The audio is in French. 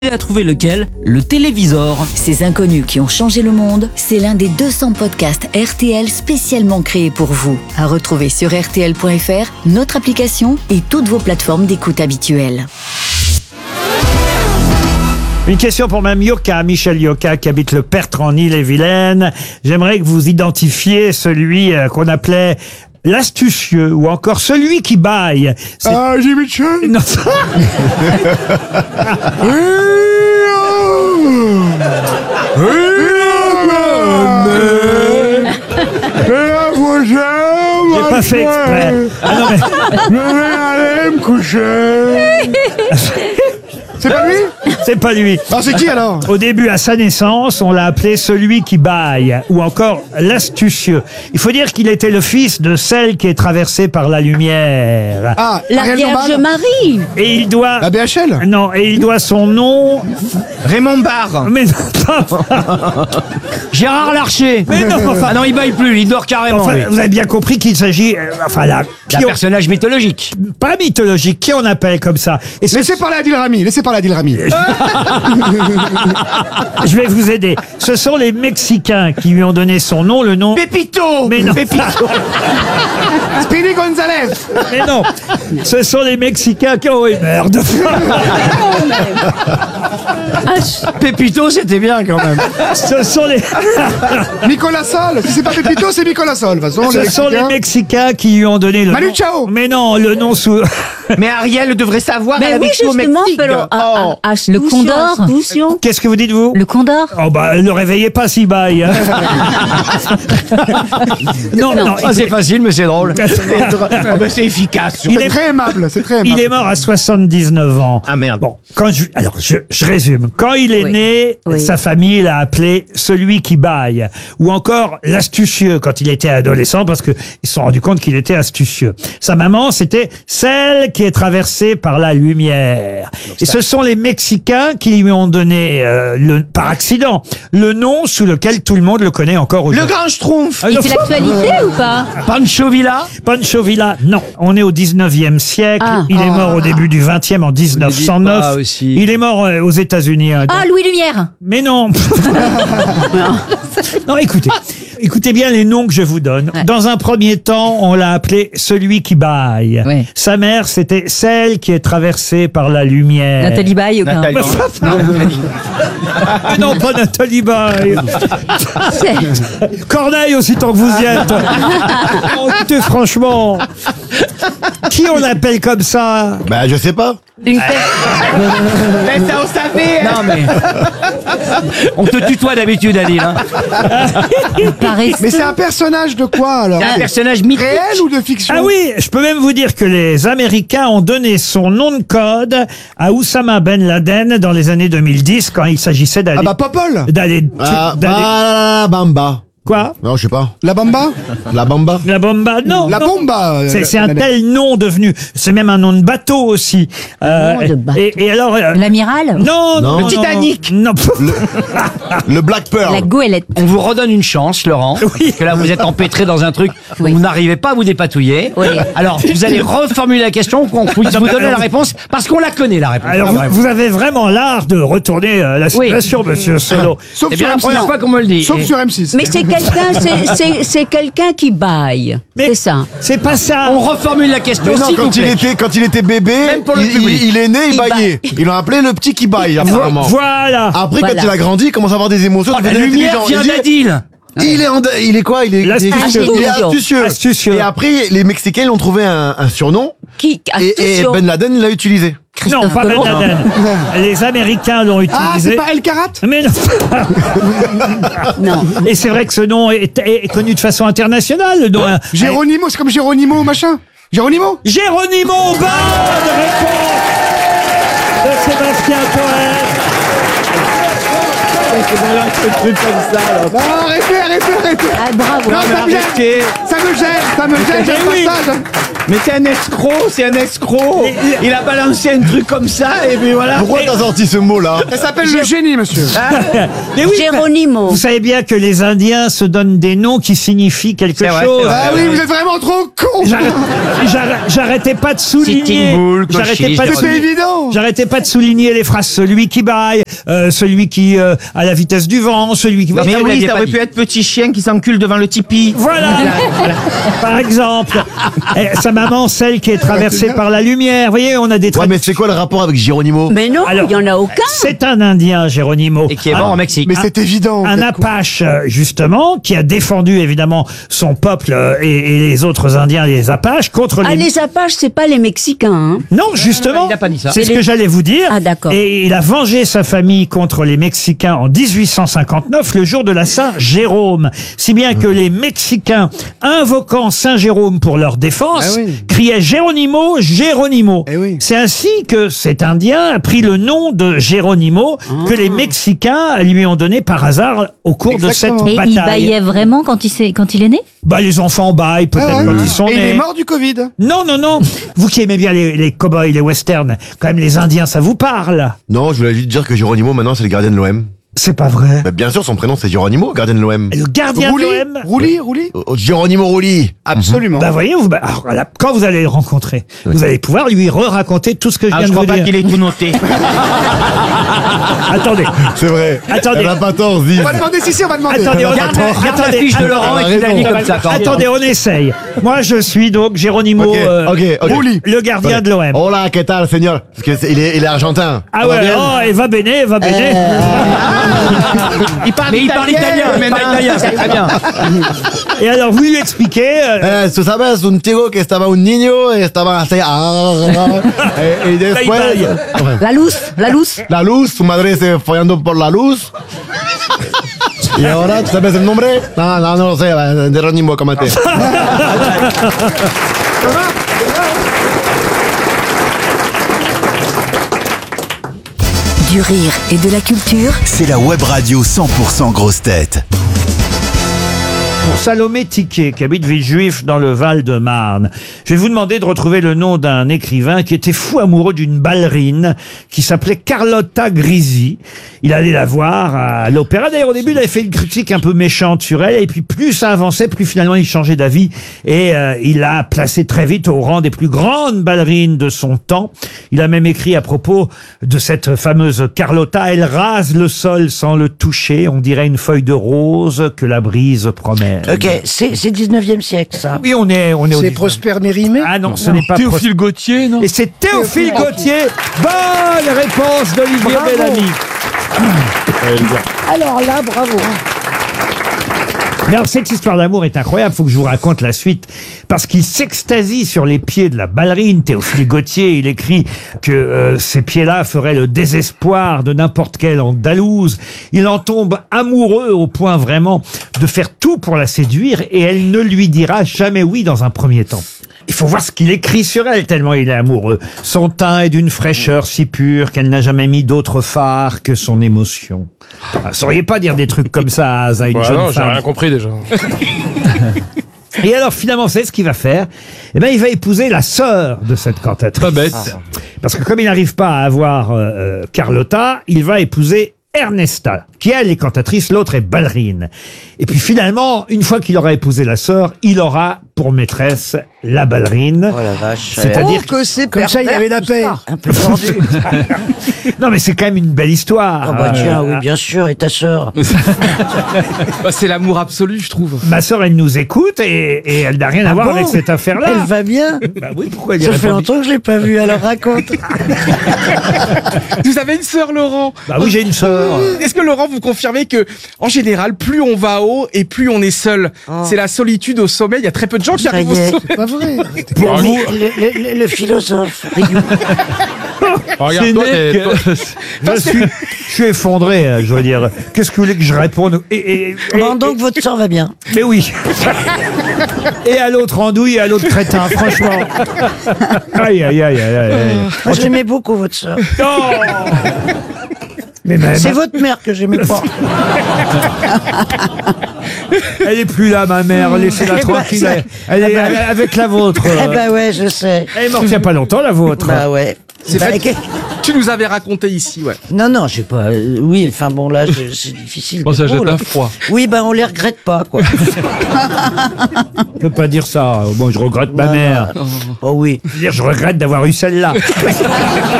à trouver lequel? Le télévisor. Ces inconnus qui ont changé le monde, c'est l'un des 200 podcasts RTL spécialement créés pour vous. À retrouver sur RTL.fr, notre application et toutes vos plateformes d'écoute habituelles. Une question pour Mme Yoka, Michel Yoka, qui habite le Pertre en Ille-et-Vilaine. J'aimerais que vous identifiez celui qu'on appelait l'astucieux ou encore celui qui baille. Ah, Jimmy Chan. Non. J'ai pas fait exprès. Ah non, Je vais aller me coucher. C'est pas lui? c'est pas lui. Ah, c'est qui alors? Au début, à sa naissance, on l'a appelé celui qui baille, ou encore l'astucieux. Il faut dire qu'il était le fils de celle qui est traversée par la lumière. Ah, La Ariel Vierge Dombal. Marie. Et il doit... La BHL. Non, et il doit son nom... Raymond Barre. Mais non, Gérard Larcher. mais non, enfin, Ah non, il baille plus, il dort carrément. enfin, lui. vous avez bien compris qu'il s'agit... enfin là... Un personnage mythologique. Pas mythologique, qui on appelle comme ça. Et Laissez parler Adil Rami. Laissez parler Adil Rami. je vais vous aider. Ce sont les Mexicains qui lui ont donné son nom, le nom... Pépito. Mais non. Speedy Gonzalez. Mais non, ce sont les Mexicains qui ont... Oh, merde. Pépito, c'était bien quand même. Ce sont les... Nicolas Sol. Si c'est pas Pépito, c'est Nicolas Sol. De toute façon, Ce sont les Mexicains qui lui ont donné le Manu nom. Chao. Mais non, le nom sous... Mais Ariel devrait savoir. Mais elle a oui, vécu au justement, Mexique. pero Oh. astucio, Le condor. astucio. Qu'est-ce que vous dites, vous? Le Condor. Oh bah, ne le réveillez pas si baille. Hein. non, non. Ah, c'est facile, mais c'est drôle. Ah, ben, c'est efficace. Il C'est est, très aimable. C'est très aimable. il est mort à 79 ans. Ah merde. Bon, alors je résume. Quand il est Oui. né, Oui. sa famille l'a appelé celui qui baille, ou encore l'astucieux quand il était adolescent, parce que ils se sont rendus compte qu'il était astucieux. Sa maman, c'était celle qui est traversée par la lumière. Et ce sont les Mexicains qui lui ont donné, par accident, le nom sous lequel tout le monde le connaît encore Le aujourd'hui. grand schtroumpf. Il fait l'actualité ou pas? Pancho Villa. Pancho Villa, non. On est au 19e siècle. Ah. Il est mort au début du 20e en 1909. pas aussi. Il est mort aux États-Unis. Hein. Ah, Louis Lumière. Mais non. Non, écoutez bien les noms que je vous donne. Ouais. Dans un premier temps, on l'a appelé celui qui baille. Ouais. Sa mère, c'était celle qui est traversée par la lumière. Nathalie Baye ou quoi? Nathalie. Ah non, pas Nathalie Baye. Corneille aussi, tant que vous y êtes. Oh, écoutez, franchement, qui on appelle comme ça? Bah, je sais pas. Une tête. Mais ça, on savait. Non, mais. On te tutoie d'habitude, Adil. Hein. Mais c'est un personnage de quoi alors? C'est un personnage mythique. Réel ou de fiction? Ah oui, je peux même vous dire que les Américains ont donné son nom de code à Oussama Ben Laden dans les années 2010 quand il s'agissait d'aller... Ah bah Popol. d'aller... La Bamba. Quoi? Non, je sais pas. La Bamba. La Bamba. La bomba? Non. La non. Bomba. C'est un tel nom devenu. C'est même un nom de bateau aussi. nom de bateau. Et alors... L'amiral. non, non, Non. non, Le Titanic. Non. Le Black Pearl. La goélette. On vous redonne une chance, Laurent. Oui. Parce que là, vous êtes empêtré dans un truc où Oui. vous n'arrivez pas à vous dépatouiller. Oui. Alors, vous allez reformuler la question, qu'on puisse vous donner la réponse, parce qu'on la connaît, la réponse. Alors, vous avez vraiment l'art de retourner la situation, monsieur Solo. Sauf C'est sur bien la M6. première fois qu'on me le dit. Sauf Et- sur M6. Mais c'est quelqu'un, c'est quelqu'un qui baille. Mais C'est ça. C'est pas ça. On reformule la question, Mais non, s'il vous plaît. quand il était bébé, Même pour le public. il est né, il Il baillait. Ils l'ont appelé le petit qui baille, apparemment. Voilà. Après, Voilà. quand il a grandi, il commence à avoir des émotions, Oh, il la devient lumière intelligent. vient d'Adil. Il est quoi? Il est L'astucieux. il est astucieux. Astucieux. Et après, les Mexicains, ils ont trouvé un surnom. Qui, Et astucieux. Ben Laden l'a utilisé. Non, pas Ben Laden. Les Américains l'ont Ah, utilisé. c'est pas El Karat? Mais non. Non. Et c'est vrai que ce nom est connu de façon internationale. Le nom, Géronimo, c'est comme Géronimo machin. Géronimo? Géronimo, bonne réponse de Sébastien Toen. qui balance un truc comme ça. Là. Non, arrêtez. Ah, bravo. Non, ça me gêne. Ça me gêne, j'aime oui. pas ça. Mais c'est un escroc. Il a balancé un truc comme ça et puis voilà. Pourquoi t'as sorti ce mot-là? Ça s'appelle le génie, monsieur. Mais oui, Géronimo. vous savez bien que les Indiens se donnent des noms qui signifient quelque C'est vrai, chose. c'est vrai. Ah oui, vous êtes vraiment trop con. J'arrêtais pas de souligner. Sitting Bull, J'arrêtais pas de C'est souligner. évident. J'arrêtais pas de souligner les phrases. Celui qui baille, celui qui a la vitesse du vent, celui qui. Mais Vous oui, l'aviez ça pas aurait dit. pu être petit chien qui s'encule devant le tipi. Voilà. Par exemple, sa maman, celle qui est traversée par la lumière. Vous voyez, on a des Ouais, mais c'est quoi le rapport avec Geronimo? Mais non, Alors, il n'y en a aucun. C'est un Indien, Geronimo. Et qui est mort au Mexique. Mais c'est évident. Un Apache, justement, qui a défendu évidemment son peuple et les autres Indiens, les Apaches, contre Ah, les Apaches, c'est pas les Mexicains. Hein. Non, justement, il a pas dit ça. c'est ce C'est que les- j'allais vous dire. Ah, d'accord. Et il a vengé sa famille contre les Mexicains en 1859, le jour de la Saint-Jérôme. Si bien que les Mexicains, invoquant Saint-Jérôme pour leur défense, Ah oui. criaient Géronimo, Géronimo. Eh oui. C'est ainsi que cet Indien a pris le nom de Géronimo que les Mexicains lui ont donné par hasard au cours de cette Exactement. Et bataille. il baillait vraiment quand il est né? Bah, les enfants baillent peut-être Ah ouais, quand ouais. ils sont Et il nés. est mort du Covid. Non, non, non. Vous qui aimez bien les cow-boys, les westerns, quand même les Indiens, ça vous parle? Non, je voulais juste dire que Geronimo, maintenant, c'est le gardien de l'OM. C'est pas vrai. Bah, bien sûr, son prénom, c'est Geronimo, gardien de l'OM. Le gardien de l'OM. Rouli. Geronimo Rulli. Absolument. Bah voyez, alors, voilà, quand vous allez le rencontrer, vous allez pouvoir lui raconter tout ce que je Ah, viens je de vous crois pas dire. qu'il ait tout noté. Attendez, C'est vrai. Attendez. Elle a pas tort, Ziz. On va demander, si, on va demander. attendez, Regarde la fiche de Laurent et qu'il a dit comme ça. quand même. attendez, on essaye. Moi, je suis donc Geronimo, Ok. Rouli. le gardien de l'OM. Hola, ¿qué tal, señor? Parce que il est argentin. Ah Ça va ouais, bien oh, et va bene, va bene. Mais il parle italien. C'est très bien. Et alors, vous lui expliquez, Tú sabes, un tío que estaba un niño, estaba así, y después, baille. La lousse. la luz, su madre se follando por la luz. Y ahora, ¿tú sabes el nombre? No lo sé, Geronimo, cómete. Du rire et de la culture, C'est la web radio 100% grosse tête. pour Salomé Tiquet, qui habite Villejuif dans le Val-de-Marne. Je vais vous demander de retrouver le nom d'un écrivain qui était fou amoureux d'une ballerine qui s'appelait Carlotta Grisi. Il allait la voir à l'opéra. D'ailleurs, au début, il avait fait une critique un peu méchante sur elle. Et puis, plus ça avançait, plus finalement, il changeait d'avis. Et il l'a placée très vite au rang des plus grandes ballerines de son temps. Il a même écrit à propos de cette fameuse Carlotta. Elle rase le sol sans le toucher. On dirait une feuille de rose que la brise promène. Ok, c'est 19e siècle, ça. Oui, on est au C'est 19e. Prosper Mérimée. Ah non, ce n'est pas Théophile Gautier, non? Et c'est Théophile Gautier. Bonne réponse d'Olivier Bravo. Bellamy. Alors là, bravo. Mais alors, cette histoire d'amour est incroyable. Faut que je vous raconte la suite. Parce qu'il s'extasie sur les pieds de la ballerine. Théophile Gautier, il écrit que ces pieds-là feraient le désespoir de n'importe quelle andalouse. Il en tombe amoureux au point vraiment de faire tout pour la séduire et elle ne lui dira jamais oui dans un premier temps. Il faut voir ce qu'il écrit sur elle, tellement il est amoureux. Son teint est d'une fraîcheur si pure qu'elle n'a jamais mis d'autre phare que son émotion. Ah, sauriez pas dire des trucs comme ça à une jeune non, j'ai femme. rien compris déjà. Et alors finalement, c'est ce qu'il va faire. Eh ben, il va épouser la sœur de cette cantatrice. Pas bête. Parce que comme il n'arrive pas à avoir Carlotta, il va épouser Ernesta, qui elle est cantatrice, l'autre est ballerine. Et puis finalement, une fois qu'il aura épousé la sœur, il aura pour maîtresse la ballerine. Oh la vache. C'est-à-dire que c'est comme ça, il avait la paix. Un peu tendu. Non mais c'est quand même une belle histoire. Oh bah tiens, oui, bien sûr, et ta sœur. Bah, c'est l'amour absolu, je trouve. Ma sœur, elle nous écoute et elle n'a rien à voir bon avec cette affaire-là. Elle va bien. Bah oui, pourquoi elle y Ça fait répondit longtemps que je l'ai pas vue, alors raconte. Vous avez une sœur, Laurent? Bah oui, j'ai une sœur. Est-ce que Laurent, vous confirmez que, en général, plus on va haut et plus on est seul? C'est la solitude au sommet. Il y a très peu de gens qui Ça arrivent y au est. sommet. Pas vrai. Pour vous, Le philosophe. Regarde, toi, Sénèque, je suis effondré, je veux dire. Qu'est-ce que vous voulez que je réponde Bon, donc votre sœur va bien. Mais oui. Et à l'autre andouille et à l'autre crétin, franchement. Aïe, aïe, aïe, aïe, aïe. Moi, je l'aimais beaucoup, votre sœur. Non. Mais même- C'est votre mère que j'aimais pas. Elle est plus là, ma mère. Laissez-la Eh ben, tranquille. ça- Elle est ah bah- avec la vôtre. Eh ben ouais, je sais. Elle est morte il y a pas longtemps, la vôtre. Bah ouais. C'est Bah, vrai que- que tu nous avais raconté ici, ouais. Non, j'ai pas. Oui, enfin bon, là, c'est difficile. Bon, ça mais jette là. un froid. Oui, ben on les regrette pas, quoi. Je peux pas dire ça. Bon, je regrette ma mère. Oh oui. Je veux dire, je regrette d'avoir eu celle-là.